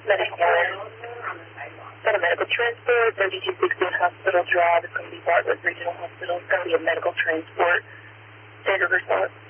Medical got a medical transport, 3216 Hospital Drive. It's going to be Bartlett Regional Hospital. It's going to be a medical transport. Standard response.